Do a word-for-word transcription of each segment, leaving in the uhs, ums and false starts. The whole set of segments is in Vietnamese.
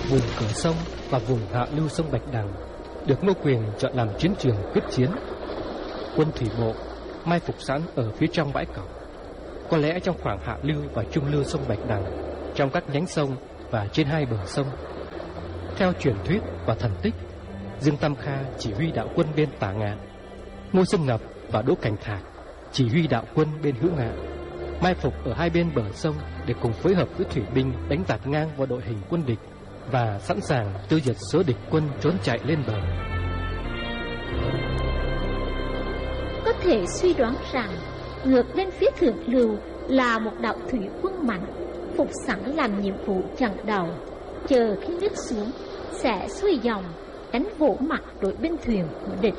Vùng cửa sông và vùng hạ lưu sông Bạch Đằng được Ngô Quyền chọn làm chiến trường quyết chiến. Quân thủy bộ mai phục sẵn ở phía trong bãi cỏ, có lẽ trong khoảng hạ lưu và trung lưu sông Bạch Đằng, trong các nhánh sông và trên hai bờ sông. Theo truyền thuyết và thần tích, Dương Tam Kha chỉ huy đạo quân bên Tả Ngạn, Ngô Xương Ngập và Đỗ Cảnh Thạc chỉ huy đạo quân bên Hữu Ngạn, mai phục ở hai bên bờ sông để cùng phối hợp với thủy binh đánh tạt ngang vào đội hình quân địch và sẵn sàng tiêu diệt số địch quân trốn chạy lên bờ. Có thể suy đoán rằng ngược lên phía thượng lưu là một đạo thủy quân mạnh, phục sẵn làm nhiệm vụ chặn đầu, chờ khi nước xuống sẽ xuôi dòng đánh vỗ mặt đội binh thuyền của địch.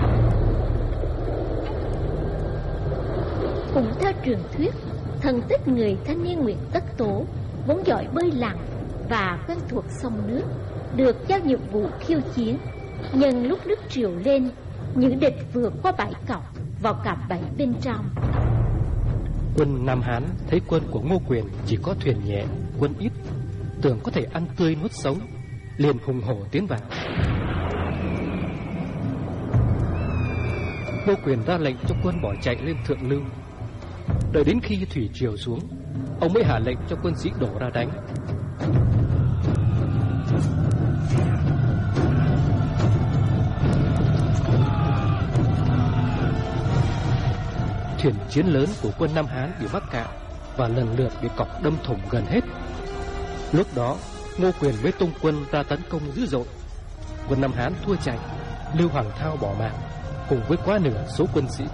Cũng theo truyền thuyết, thần tích người thanh niên Nguyễn Tất Tố vốn giỏi bơi lặn và quen thuộc sông nước, được giao nhiệm vụ khiêu chiến. Nhưng lúc nước triều lên, những địch vượt qua bãi cọc vào cả bẫy bên trong. Quân Nam Hán thấy quân của Ngô Quyền chỉ có thuyền nhẹ, quân ít, tưởng có thể ăn tươi nuốt sống, liền hùng hổ tiến vào. Ngô Quyền ra lệnh cho quân bỏ chạy lên thượng lưu. Đợi đến khi thủy triều xuống, ông mới hạ lệnh cho quân sĩ đổ ra đánh. Thuyền chiến lớn của quân Nam Hán bị mắc cạn và lần lượt bị cọc đâm thủng gần hết. Lúc đó Ngô Quyền mới tung quân ra tấn công dữ dội. Quân Nam Hán thua chạy, Lưu Hoàng Thao bỏ mạng cùng với quá nửa số quân sĩ.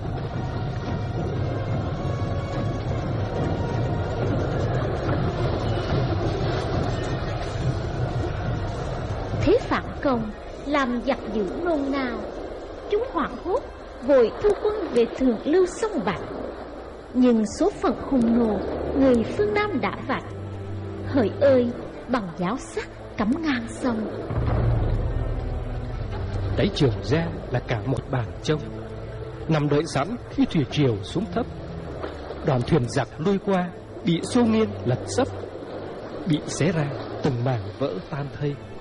Thế phản công làm giặc dữ nôn nao, chúng hoảng hốt vội thu quân về thượng lưu sông Bạch. Nhưng số phận hung nô người phương Nam đã vạch, hỡi ơi bằng giáo sắc cắm ngang sông. Đáy Trường Giang là cả một bảng trông, nằm đợi sẵn khi thủy triều xuống thấp. Đoàn thuyền giặc lui qua bị xô nghiêng lật sấp, bị xé ra từng mảng vỡ tan thây.